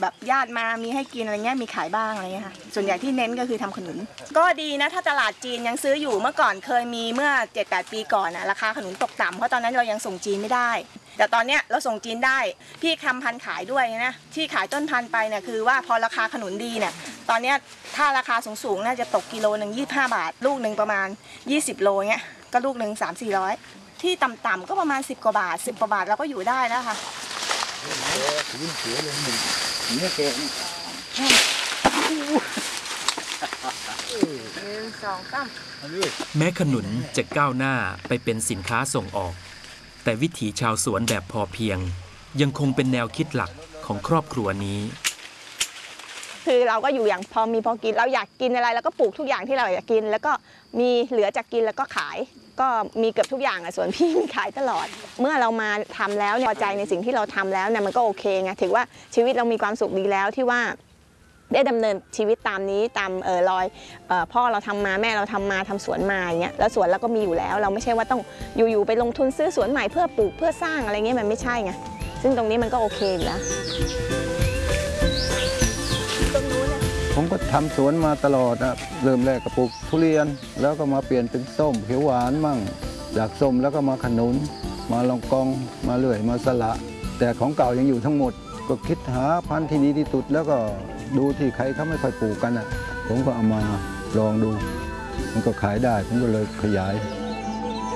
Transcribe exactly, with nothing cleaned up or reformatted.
แบบญาติมามีให้กินอะไรเงี้ยมีขายบ้างอะไรเงี้ยค่ะส่วนใหญ่ที่เน้นก็คือทำขนุนก็ดีนะถ้าตลาดจีนยังซื้ออยู่เมื่อก่อนเคยมีเมื่อ เจ็ดแปด ปีก่อนอะราคาขนุนตกต่ำเพราะตอนนั้นเรายังส่งจีนไม่ได้แต่ตอนเนี้ยเราส่งจีนได้พี่ทำพันธุ์ขายด้วยนะที่ขายต้นพันธุ์ไปเนี่ยคือว่าพอราคาขนุนดีเนี่ยตอนเนี้ยถ้าราคาสูงๆน่าจะตกกิโลหนึ่งยี่สิบห้าบาทลูกหนึ่งประมาณยี่สิบโลเงี้ยก็ลูกหนึ่งสามสี่ร้อยที่ต่ำๆก็ประมาณสิบกว่าบาทสิบกว่าบาทเราก็อยู่ได้แล้วค่ะแม้ขนุนจะก้าวหน้าไปเป็นสินค้าส่งออกแต่วิถีชาวสวนแบบพอเพียงยังคงเป็นแนวคิดหลักของครอบครัวนี้คือเราก็อยู่อย่างพอมีพอกินเราอยากกินอะไรแล้วก็ปลูกทุกอย่างที่เราอยากกินแล้วก็มีเหลือจากกินแล้วก็ขายก็มีเกือบทุกอย่างอ่ะส่วนพี่มีขายตลอดเมื่อเรามาทำแล้วพอใจในสิ่งที่เราทำแล้วเนี่ยมันก็โอเคไงถือว่าชีวิตเรามีความสุขดีแล้วที่ว่าได้ดำเนินชีวิตตามนี้ตามเออรอยเออพ่อเราทำมาแม่เราทำมาทำสวนมาอย่างเงี้ยแล้วสวนเราก็มีอยู่แล้วเราไม่ใช่ว่าต้องอยู่ๆไปลงทุนซื้อสวนใหม่เพื่อปลูกเพื่อสร้างอะไรเงี้ยมันไม่ใช่ไงซึ่งตรงนี้มันก็โอเคอยู่แล้วผมก็ทำสวนมาตลอดนะเริ่มแรกก็ปลูกทุเรียนแล้วก็มาเปลี่ยนเป็นส้มเขียวหวานมั่งจากส้มแล้วก็มาขนุนมาลองกองมาเลื่อยมาสละแต่ของเก่ายังอยู่ทั้งหมดก็คิดหาพันธุ์ที่ดีที่สุดแล้วก็ดูที่ใครเขาไม่ค่อยปลูกกันอ่ะผมก็เอามาลองดูมันก็ขายได้ผมก็เลยขยาย